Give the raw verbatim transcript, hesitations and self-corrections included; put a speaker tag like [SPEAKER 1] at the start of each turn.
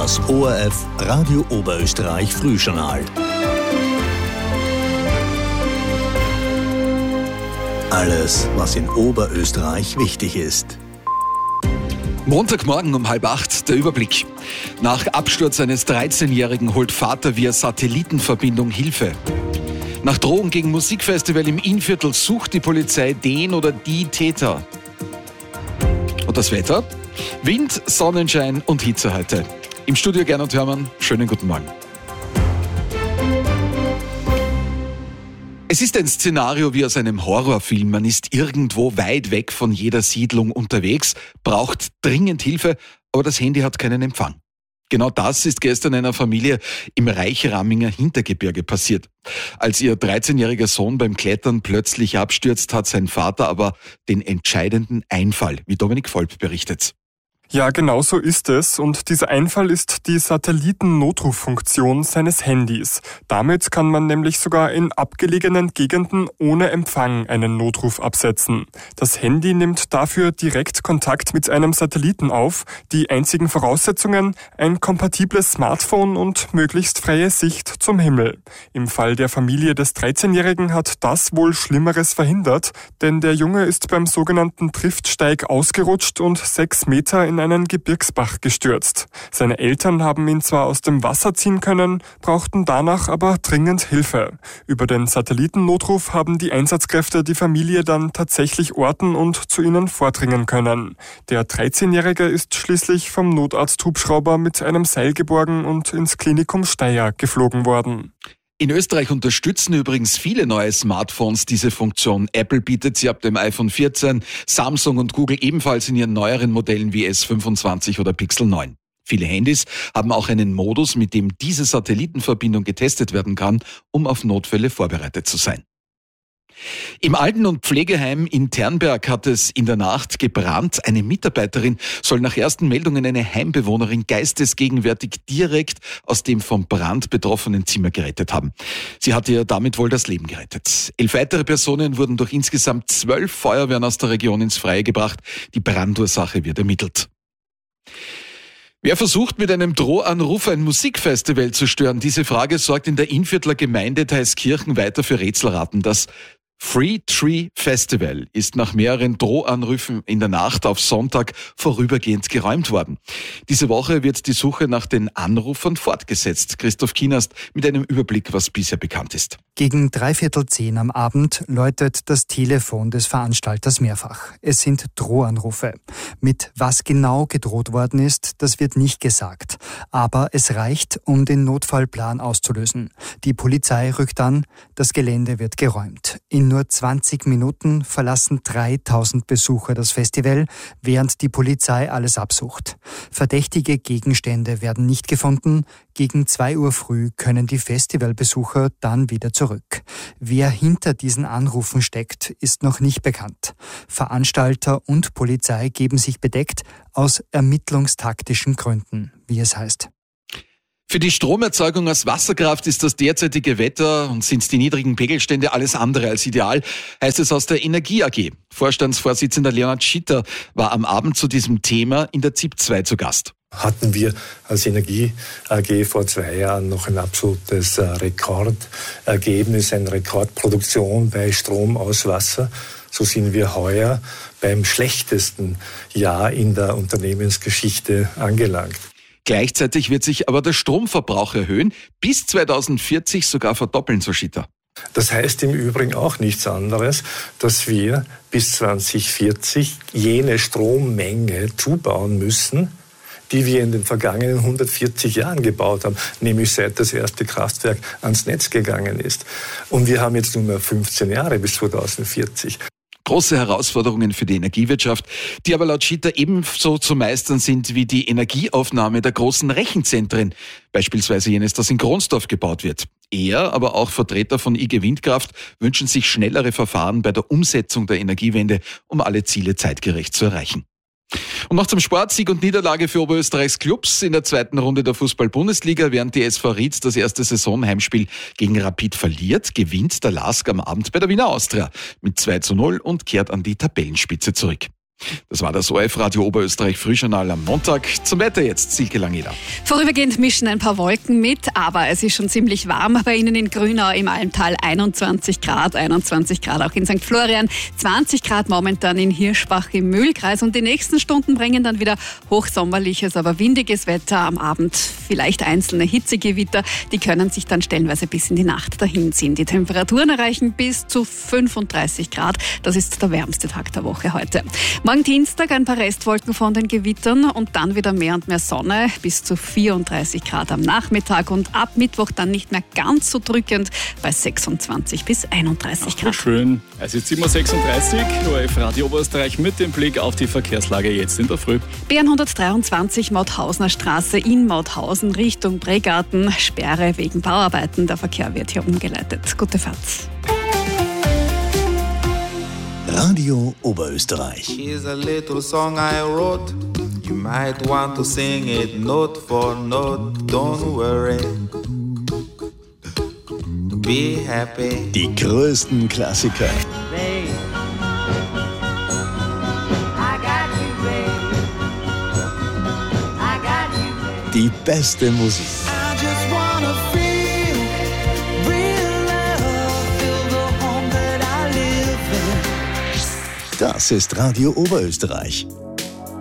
[SPEAKER 1] Das O R F Radio Oberösterreich Frühjournal. Alles, was in Oberösterreich wichtig ist.
[SPEAKER 2] Montagmorgen um halb acht, der Überblick. Nach Absturz eines dreizehnjährigen holt Vater via Satellitenverbindung Hilfe. Nach Drohung gegen Musikfestival im Innviertel sucht die Polizei den oder die Täter. Und das Wetter? Wind, Sonnenschein und Hitze heute. Im Studio Gernot Hörmann, schönen guten Morgen. Es ist ein Szenario wie aus einem Horrorfilm. Man ist irgendwo weit weg von jeder Siedlung unterwegs, braucht dringend Hilfe, aber das Handy hat keinen Empfang. Genau das ist gestern einer Familie im Reichraminger Hintergebirge passiert. Als ihr dreizehnjähriger Sohn beim Klettern plötzlich abstürzt, hat sein Vater aber den entscheidenden Einfall, wie Dominik Volp berichtet.
[SPEAKER 3] Ja, genau so ist es. Und dieser Einfall ist die Satelliten-Notruffunktion seines Handys. Damit kann man nämlich sogar in abgelegenen Gegenden ohne Empfang einen Notruf absetzen. Das Handy nimmt dafür direkt Kontakt mit einem Satelliten auf. Die einzigen Voraussetzungen: ein kompatibles Smartphone und möglichst freie Sicht zum Himmel. Im Fall der Familie des dreizehnjährigen hat das wohl Schlimmeres verhindert, denn der Junge ist beim sogenannten Triftsteig ausgerutscht und sechs Meter in einen Gebirgsbach gestürzt. Seine Eltern haben ihn zwar aus dem Wasser ziehen können, brauchten danach aber dringend Hilfe. Über den Satellitennotruf haben die Einsatzkräfte die Familie dann tatsächlich orten und zu ihnen vordringen können. Der dreizehnjährige ist schließlich vom Notarzthubschrauber mit einem Seil geborgen und ins Klinikum Steyr geflogen worden.
[SPEAKER 2] In Österreich unterstützen übrigens viele neue Smartphones diese Funktion. Apple bietet sie ab dem iPhone vierzehn, Samsung und Google ebenfalls in ihren neueren Modellen wie S fünfundzwanzig oder Pixel neun. Viele Handys haben auch einen Modus, mit dem diese Satellitenverbindung getestet werden kann, um auf Notfälle vorbereitet zu sein. Im Alten- und Pflegeheim in Ternberg hat es in der Nacht gebrannt. Eine Mitarbeiterin soll nach ersten Meldungen eine Heimbewohnerin geistesgegenwärtig direkt aus dem vom Brand betroffenen Zimmer gerettet haben. Sie hatte ihr damit wohl das Leben gerettet. Elf weitere Personen wurden durch insgesamt zwölf Feuerwehren aus der Region ins Freie gebracht. Die Brandursache wird ermittelt. Wer versucht, mit einem Drohanruf ein Musikfestival zu stören? Diese Frage sorgt in der Innviertler Gemeinde Theiskirchen weiter für Rätselraten. Das Free Tree Festival ist nach mehreren Drohanrufen in der Nacht auf Sonntag vorübergehend geräumt worden. Diese Woche wird die Suche nach den Anrufern fortgesetzt. Christoph Kienast mit einem Überblick, was bisher bekannt ist.
[SPEAKER 4] Gegen dreiviertel zehn am Abend läutet das Telefon des Veranstalters mehrfach. Es sind Drohanrufe. Mit was genau gedroht worden ist, das wird nicht gesagt. Aber es reicht, um den Notfallplan auszulösen. Die Polizei rückt an, das Gelände wird geräumt. In nur zwanzig Minuten verlassen dreitausend Besucher das Festival, während die Polizei alles absucht. Verdächtige Gegenstände werden nicht gefunden. Gegen zwei Uhr früh können die Festivalbesucher dann wieder zurück. Wer hinter diesen Anrufen steckt, ist noch nicht bekannt. Veranstalter und Polizei geben sich bedeckt aus ermittlungstaktischen Gründen, wie es heißt.
[SPEAKER 2] Für die Stromerzeugung aus Wasserkraft ist das derzeitige Wetter und sind die niedrigen Pegelstände alles andere als ideal, heißt es aus der Energie A G. Vorstandsvorsitzender Leonhard Schitter war am Abend zu diesem Thema in der Z I P zwei zu Gast.
[SPEAKER 5] Hatten wir als Energie A G vor zwei Jahren noch ein absolutes Rekordergebnis, eine Rekordproduktion bei Strom aus Wasser. So sind wir heuer beim schlechtesten Jahr in der Unternehmensgeschichte angelangt.
[SPEAKER 2] Gleichzeitig wird sich aber der Stromverbrauch erhöhen, bis zweitausendvierzig sogar verdoppeln, so Schitter.
[SPEAKER 5] Das heißt im Übrigen auch nichts anderes, dass wir bis zweitausendvierzig jene Strommenge zubauen müssen, die wir in den vergangenen hundertvierzig Jahren gebaut haben, nämlich seit das erste Kraftwerk ans Netz gegangen ist. Und wir haben jetzt nur mehr fünfzehn Jahre bis zweitausendvierzig.
[SPEAKER 2] Große Herausforderungen für die Energiewirtschaft, die aber laut Schitter ebenso zu meistern sind wie die Energieaufnahme der großen Rechenzentren, beispielsweise jenes, das in Kronsdorf gebaut wird. Er, aber auch Vertreter von I G Windkraft wünschen sich schnellere Verfahren bei der Umsetzung der Energiewende, um alle Ziele zeitgerecht zu erreichen. Und noch zum Sport. Sieg und Niederlage für Oberösterreichs Clubs in der zweiten Runde der Fußball-Bundesliga. Während die S V Ried das erste Saisonheimspiel gegen Rapid verliert, gewinnt der L A S K am Abend bei der Wiener Austria mit zwei zu null und kehrt an die Tabellenspitze zurück. Das war das O F-Radio Oberösterreich Frühjournal am Montag. Zum Wetter jetzt, Silke Langeder.
[SPEAKER 6] Vorübergehend mischen ein paar Wolken mit, aber es ist schon ziemlich warm bei Ihnen in Grünau im Almtal. einundzwanzig Grad, einundzwanzig Grad auch in Sankt Florian, zwanzig Grad momentan in Hirschbach im Mühlkreis. Und die nächsten Stunden bringen dann wieder hochsommerliches, aber windiges Wetter. Am Abend vielleicht einzelne Hitzegewitter, die können sich dann stellenweise bis in die Nacht dahinziehen. Die Temperaturen erreichen bis zu fünfunddreißig Grad. Das ist der wärmste Tag der Woche heute. Morgen Dienstag ein paar Restwolken von den Gewittern und dann wieder mehr und mehr Sonne, bis zu vierunddreißig Grad am Nachmittag und ab Mittwoch dann nicht mehr ganz so drückend bei sechsundzwanzig bis einunddreißig Grad.
[SPEAKER 7] Ach, schön. Es ist sieben Uhr sechsunddreißig, O F-Radio Oberösterreich mit dem Blick auf die Verkehrslage jetzt in der Früh.
[SPEAKER 6] B N hundertdreiundzwanzig Mauthausener Straße in Mauthausen Richtung Bregarten, Sperre wegen Bauarbeiten. Der Verkehr wird hier umgeleitet. Gute Fahrt.
[SPEAKER 1] Radio Oberösterreich.
[SPEAKER 8] Here's a little song I wrote. You might want to sing it note for note. Don't worry. Be happy.
[SPEAKER 1] Die größten Klassiker.
[SPEAKER 8] Babe.
[SPEAKER 9] I got you, babe. I got you, babe.
[SPEAKER 1] Die beste Musik.
[SPEAKER 9] I just wanna feel real love, feel the home that I live in.
[SPEAKER 1] Das ist Radio Oberösterreich.